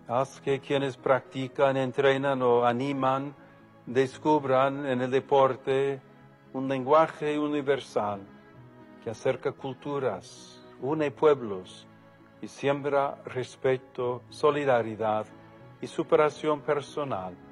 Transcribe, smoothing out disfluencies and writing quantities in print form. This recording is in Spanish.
Haz que quienes practican, entrenan o animan descubran en el deporte un lenguaje universal que acerca culturas, une pueblos y siembra respeto, solidaridad y superación personal.